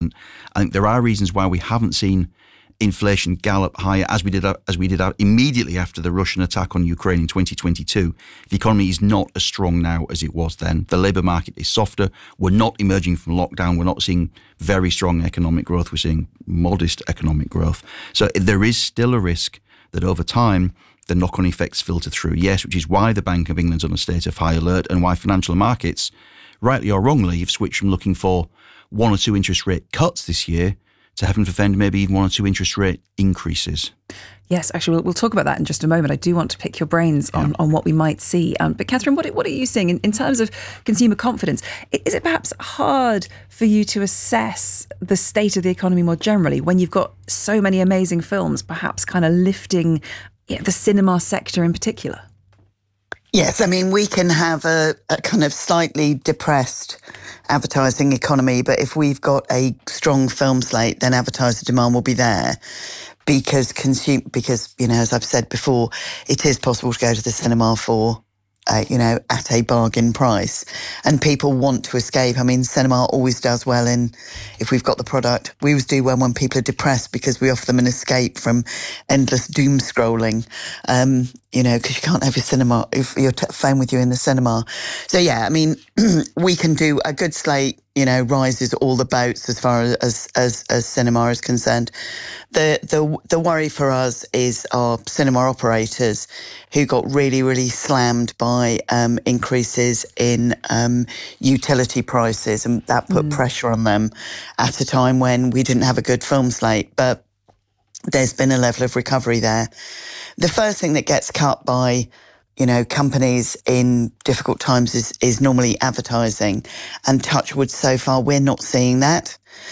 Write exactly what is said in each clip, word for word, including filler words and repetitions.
moment. I think there are reasons why we haven't seen inflation gallop higher as we did as we did immediately after the Russian attack on Ukraine in twenty twenty-two. The economy is not as strong now as it was then. The labour market is softer. We're not emerging from lockdown. We're not seeing very strong economic growth. We're seeing modest economic growth. So there is still a risk that over time the knock-on effects filter through. Yes, which is why the Bank of England's on a state of high alert and why financial markets, rightly or wrongly, have switched from looking for one or two interest rate cuts this year to heaven forfend maybe even one or two interest rate increases. Yes, actually, we'll, we'll talk about that in just a moment. I do want to pick your brains on, yeah. on what we might see. Um, but Catherine, what, what are you seeing in, in terms of consumer confidence? Is it perhaps hard for you to assess the state of the economy more generally when you've got so many amazing films perhaps kind of lifting you know, the cinema sector in particular? Yes, I mean, we can have a, a kind of slightly depressed advertising economy, but if we've got a strong film slate, then advertiser demand will be there because consume because you know, as I've said before, it is possible to go to the cinema for uh, you know, at a bargain price, and people want to escape. I mean, cinema always does well in if we've got the product. We always do well when people are depressed because we offer them an escape from endless doom scrolling. Um, you know, because you can't have your cinema, if your t- phone with you in the cinema. So, yeah, I mean, we can do a good slate, you know, rises all the boats as far as, as, as cinema is concerned. The, the, the worry for us is our cinema operators who got really, really slammed by um, increases in um, utility prices, and that put mm. pressure on them at a time when we didn't have a good film slate. But there's been a level of recovery there. The first thing that gets cut by, you know, companies in difficult times is, is normally advertising. And touch wood, so far, we're not seeing that.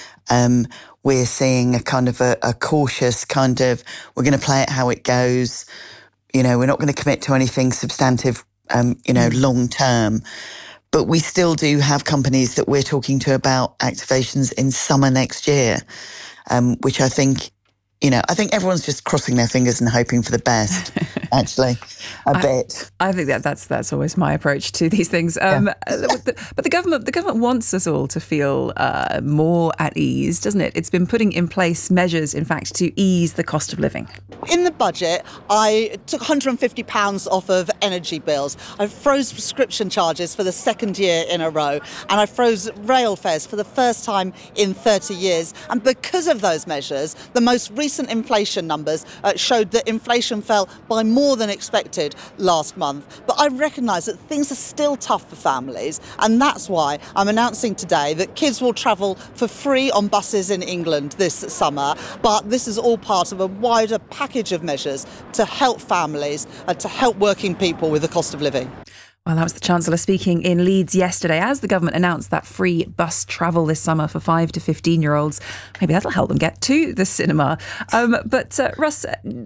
Um, we're seeing a kind of a, a cautious kind of, we're going to play it how it goes. You know, we're not going to commit to anything substantive, um, you know, long term. But we still do have companies that we're talking to about activations in summer next year, um, which I think... You know, I think everyone's just crossing their fingers and hoping for the best, actually, a I, bit. I think that that's that's always my approach to these things. Um, yeah. the, but the government the government wants us all to feel uh, more at ease, doesn't it? It's been putting in place measures, in fact, to ease the cost of living. In the budget, I took one hundred fifty pounds off of energy bills. I froze prescription charges for the second year in a row, and I froze rail fares for the first time in thirty years. And because of those measures, the most recent Recent inflation numbers uh, showed that inflation fell by more than expected last month. But I recognise that things are still tough for families, and that's why I'm announcing today that kids will travel for free on buses in England this summer. But this is all part of a wider package of measures to help families and to help working people with the cost of living. Well, that was the Chancellor speaking in Leeds yesterday as the government announced that free bus travel this summer for five to fifteen-year-olds. Maybe that'll help them get to the cinema. Um, but uh, Russ,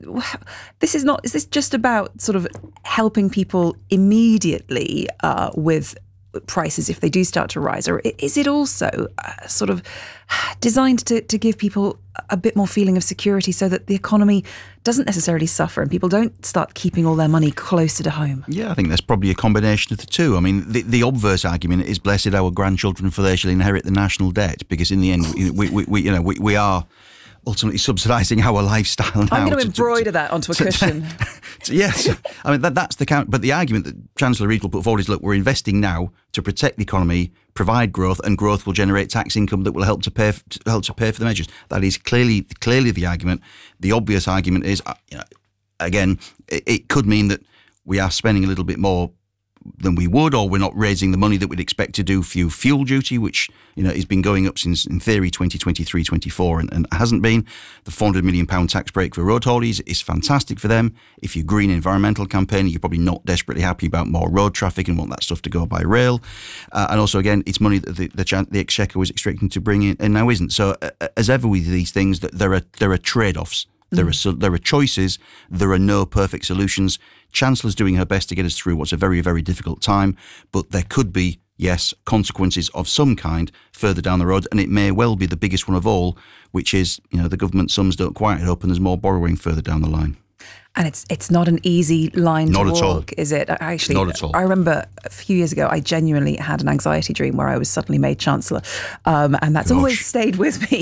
this is not, is this just about sort of helping people immediately uh, with prices if they do start to rise? Or is it also uh, sort of designed to, to give people a bit more feeling of security so that the economy doesn't necessarily suffer and people don't start keeping all their money closer to home? Yeah, I think there's probably a combination of the two. I mean, the, the obverse argument is blessed our grandchildren, for they shall inherit the national debt, because in the end, we, we, we you know, we, we are ultimately subsidising our lifestyle now. I'm going to, to embroider to, that onto a to, cushion. To, yes. I mean, that, that's the count. But the argument that Chancellor Reid will put forward is, look, we're investing now to protect the economy, provide growth, and growth will generate tax income that will help to pay to help to pay for the measures. That is clearly clearly the argument. The obvious argument is, you know, again, it, it could mean that we are spending a little bit more than we would, or we're not raising the money that we'd expect to do for fuel duty, which, you know, has been going up since, in theory, twenty twenty-three twenty-four and, and hasn't been. The four hundred million pounds tax break for road hauliers is fantastic for them. If you're green environmental campaign, you're probably not desperately happy about more road traffic and want that stuff to go by rail. Uh, and also, again, it's money that the, the, the Exchequer was expecting to bring in and now isn't. So, uh, as ever with these things, there are, there are trade-offs. There are there are choices. There are no perfect solutions. Chancellor's doing her best to get us through what's a very, very difficult time, but there could be, yes, consequences of some kind further down the road, and it may well be the biggest one of all, which is, you know, the government sums don't quite open, there's more borrowing further down the line. And it's it's not an easy line not to at walk, all. is it? Actually, not at all. I remember a few years ago, I genuinely had an anxiety dream where I was suddenly made Chancellor, um, and that's Gosh. always stayed with me.